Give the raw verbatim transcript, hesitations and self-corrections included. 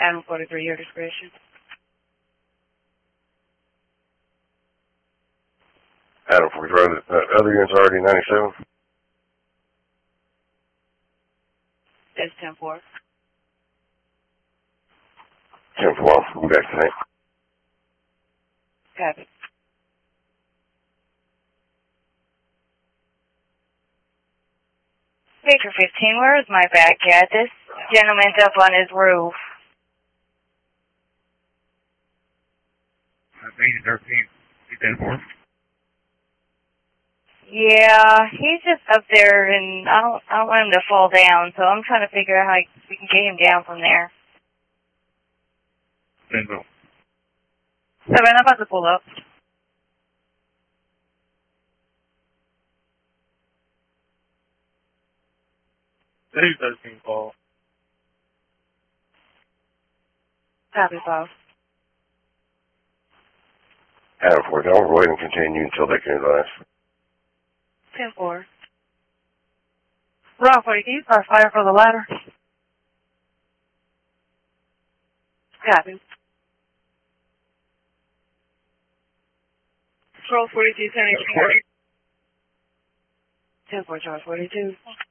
Adam forty-three, your discretion. Adam forty-three, uh, other units already ninety-seven? That's ten four. ten four, we'll be back tonight. Copy. Victor fifteen, where is my back at? This gentleman's up on his roof. Major thirteen, ten four. Yeah, he's just up there, and I don't, I don't want him to fall down, so I'm trying to figure out how we can get him down from there. ten four. Seven, I'm about to pull up. Major thirteen call. Copy, boss. Adam forty-three, I'll go ahead and continue until they can advise. ten four. Rob forty, can you start fire for the ladder? Copy. Control forty-two, seventy-four. ten four, Charles forty-two.